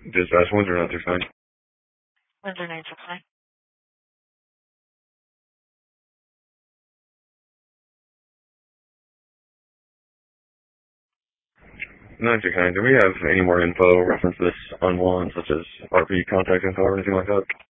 Dispatch Windsor 969. Windsor 969. 969. Do we have any more info reference to this unwanted, such as RP contact info or anything like that?